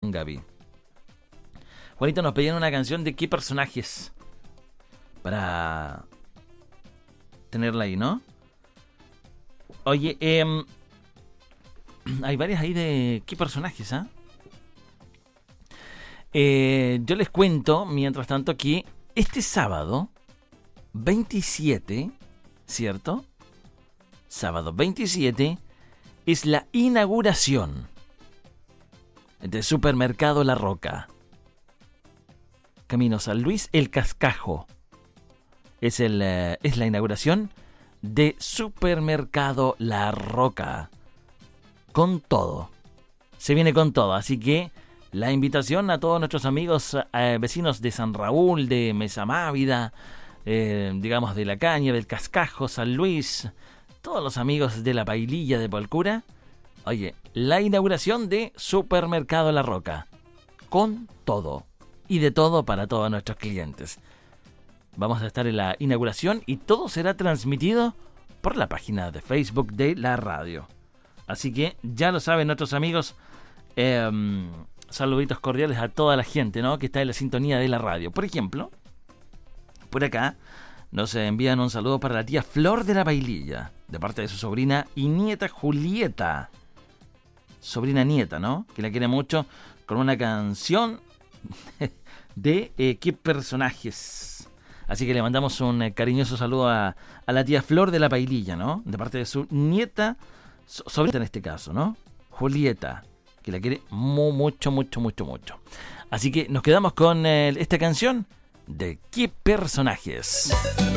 Gaby. Juanito, nos pedían una canción de qué personajes para tenerla ahí, ¿no? Oye, hay varias ahí de qué personajes, ¿ah? Yo les cuento, mientras tanto, que este sábado 27, ¿cierto? Sábado 27 es la inauguración del Supermercado La Roca. Camino San Luis, El Cascajo. Es la inauguración de Supermercado La Roca. Con todo. Se viene con todo, así que la invitación a todos nuestros amigos vecinos de San Raúl, de Mesa Mávida, digamos de La Caña, del Cascajo, San Luis, todos los amigos de La Paililla de Polcura. Oye, la inauguración de Supermercado La Roca. Con todo. Y de todo para todos nuestros clientes. Vamos a estar en la inauguración y todo será transmitido por la página de Facebook de la radio. Así que ya lo saben nuestros amigos. Saluditos cordiales a toda la gente, ¿no?, que está en la sintonía de la radio. Por ejemplo, por acá nos envían un saludo para la tía Flor de la Paililla, de parte de su sobrina y nieta Julieta. Sobrina nieta, ¿no?, que la quiere mucho, con una canción de qué personajes. Así que le mandamos un cariñoso saludo a la tía Flor de la Paililla, ¿no?, de parte de su nieta, sobrina en este caso, ¿no?, Julieta, que la quiere mucho. Así que nos quedamos con esta canción de qué personajes.